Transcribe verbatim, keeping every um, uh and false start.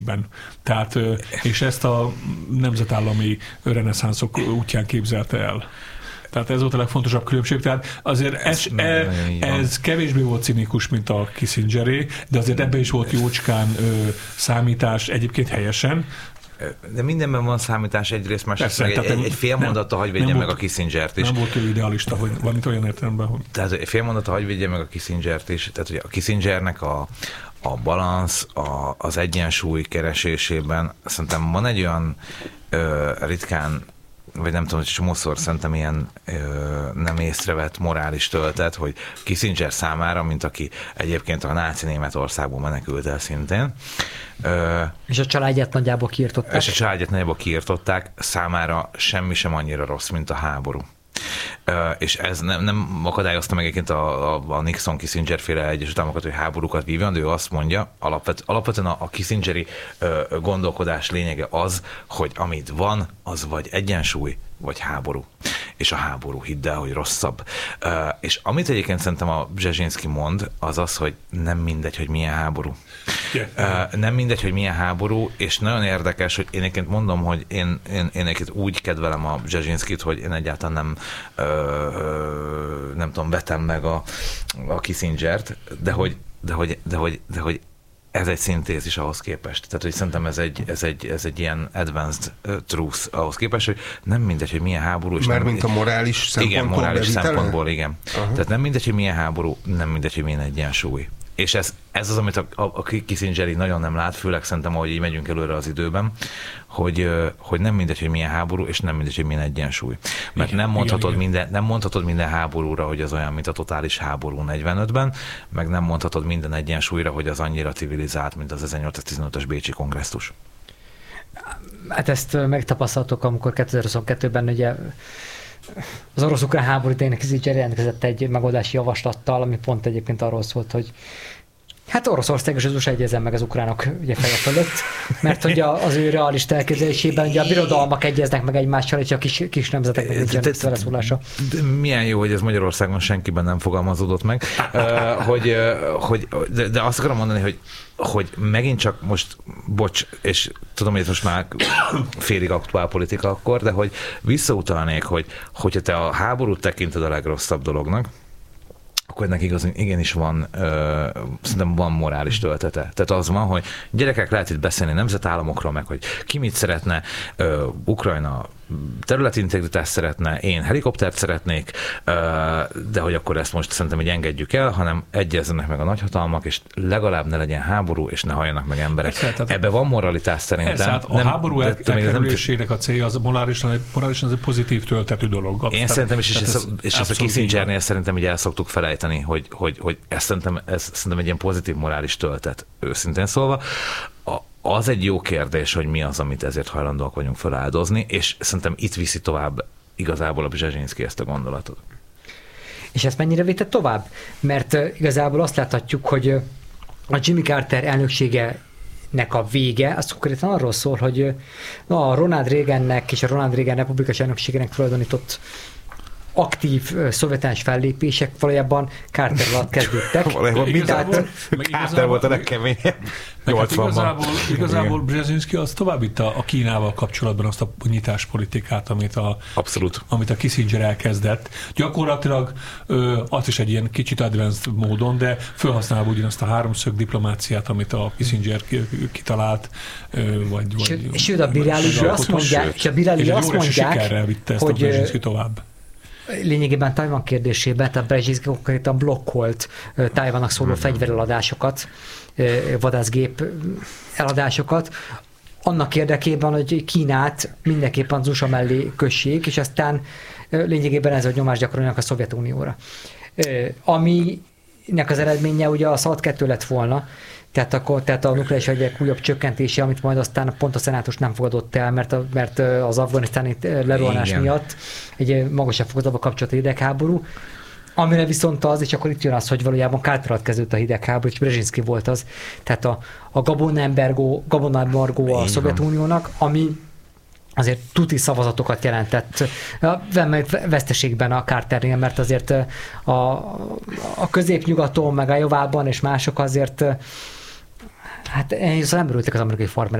Ben. Tehát, és ezt a nemzetállami reneszánszok útján képzelte el. Tehát ez volt a legfontosabb különbség. Tehát azért ez, ez, ez kevésbé volt cinikus, mint a Kissingeré, de azért ebben is volt jócskán ö, számítás, egyébként helyesen. De mindenben van számítás egyrészt, másrészt egy, egy, egy fél mondatta hagy védje meg a Kissingert is. Nem volt ő idealista, hogy van itt olyan értelemben, hogy... Tehát egy fél mondatta hagy védje meg a Kissingert is. Tehát hogy a Kissingernek a, a balansz, a, az egyensúly keresésében szerintem van egy olyan ö, ritkán, vagy nem tudom, hogy csomószor szerintem ilyen ö, nem észrevett morális töltet, hogy Kissinger számára, mint aki egyébként a náci Németországból menekült el szintén. Ö, és a családját nagyjából kiirtották. És a családját nagyjából kiirtották, számára semmi sem annyira rossz, mint a háború. Uh, és ez nem, nem akadályozta meg egyébként a, a, a Nixon-Kissinger féle Egyesült Államokat, hogy háborúkat vívjon, de ő azt mondja, alapvet, alapvetően a, a Kissingeri uh, gondolkodás lényege az, hogy amit van, az vagy egyensúly, vagy háború. És a háború, hidd el, hogy rosszabb. Uh, és amit egyébként szerintem a Brzezinski mond, az az, hogy nem mindegy, hogy milyen háború. Yeah. Uh, nem mindegy, hogy milyen háború, és nagyon érdekes, hogy én egyébként mondom, hogy én, én, én egyébként úgy kedvelem a Brzezinskit, hogy én egyáltalán nem uh, uh, nem tudom, vetem meg a, a Kissingert, de hogy, de hogy, de hogy, de hogy ez egy szintézis ahhoz képest. Tehát, hogy szerintem ez egy, ez egy, ez egy ilyen advanced uh, truth ahhoz képest, hogy nem mindegy, hogy milyen háború. És Már nem, mint a morális szempontból. Igen, morális bevitele? szempontból, igen. Uh-huh. Tehát nem mindegy, hogy milyen háború, nem mindegy, hogy milyen egyensúly. És ez, ez az, amit a, a, a Kissingeri nagyon nem lát, főleg szerintem, ahogy így megyünk előre az időben, hogy, hogy nem mindegy, hogy milyen háború, és nem mindegy, hogy milyen egyensúly. Mert igen, nem, mondhatod igen, minden, nem mondhatod minden háborúra, hogy az olyan, mint a totális háború negyvenötben, meg nem mondhatod minden egyensúlyra, hogy az annyira civilizált, mint az ezernyolcszáztizenötös bécsi kongresszus. Hát ezt megtapasztaltok, amikor kétezer-huszonkettőben ugye az orosz-ukrán háború idején Kissinger jelentkezett egy megoldási javaslattal, ami pont egyébként arról szólt, hogy hát Oroszország és az u es á egyezzen meg az ukránok ugye feje fölött, mert hogy az ő realista elképzelésében ugye a birodalmak egyeznek meg egymással, és a kis, kis nemzeteknek nincsen beleszólása. Milyen jó, hogy ez Magyarországon senkiben nem fogalmazódott meg, uh, hogy, uh, hogy de, de azt akarom mondani, hogy hogy megint csak most, bocs, és tudom, hogy ez most már félig aktuál politika akkor, de hogy visszautalnék, hogy hogyha te a háborút tekinted a legrosszabb dolognak, akkor ennek igaz, igenis van, ö, szerintem van morális töltete. Tehát az van, hogy gyerekek, lehet itt beszélni nemzetállamokról, meg hogy ki mit szeretne, ö, Ukrajna területi integritást szeretne, én helikoptert szeretnék, de hogy akkor ezt most szerintem így engedjük el, hanem egyezzenek meg a nagyhatalmak, és legalább ne legyen háború, és ne halljanak meg emberek. Ebben van moralitás szerintem. Ez, hát a nem, háború elkerülésének a célja az morálisan, morálisan az egy pozitív töltetű dolog. Én szerintem is, és, és, ez, és ezt a Kissingernél szerintem így el szoktuk felejteni, hogy, hogy, hogy ez szerintem, ez szerintem egy ilyen pozitív morális töltet, őszintén szólva. A, az egy jó kérdés, hogy mi az, amit ezért hajlandóak vagyunk feláldozni, és szerintem itt viszi tovább igazából a Brzezinski ezt a gondolatot. És ezt mennyire vitte tovább? Mert uh, igazából azt láthatjuk, hogy uh, a Jimmy Carter elnöksége nek a vége, az konkrétan arról szól, hogy uh, a Ronald Reagannek és a Ronald Reagan republikus elnökségének tulajdonított aktív uh, szovjetányos fellépések valójában Carter alatt kezdődtek. Valójában igazából, Carter volt a legkeményebb. Hát igazából, igazából Brzezinski az továbbítta a Kínával kapcsolatban azt a nyitáspolitikát, amit a, Abszolút. amit a Kissinger elkezdett. Gyakorlatilag ö, az is egy ilyen kicsit advanced módon, de felhasználva ugyanazt a háromszög diplomáciát, amit a Kissinger kitalált. Ö, vagy, vagy, sőt, a bírálói azt mondják, és a bírálói azt mondják, sikerrel vitte ezt hogy a Brzezinski tovább. Lényegében Tajvan kérdésében, tehát Brzezinski konkrétan blokkolt Tajvannak szóló mm-hmm. fegyvereladásokat, vadászgép eladásokat, annak érdekében, hogy Kínát mindenképpen az u es á mellé kössék, és aztán lényegében ez a nyomás gyakoroljanak a Szovjetunióra. Aminek az eredménye ugye a SZALT kettő lett volna, tehát, akkor, tehát a nukleáris fegyverek újabb csökkentése, amit majd aztán pont a szenátus nem fogadott el, mert, a, mert az afganisztáni lerohanás Igen. miatt egy magasabb fokozatba kapcsolat a hidegháború, amire viszont az, és akkor itt jön az, hogy valójában Carter alatt kezdődött a hidegháború, és Brzezinski volt az, tehát a, a Gabon-embargó, Gabon-embargó a Szovjetuniónak, ami azért tuti szavazatokat jelentett veszteségben a Carternél, mert azért a, a középnyugaton, meg a Jovában és mások azért Hát én szóval nem örültek az amerikai farmer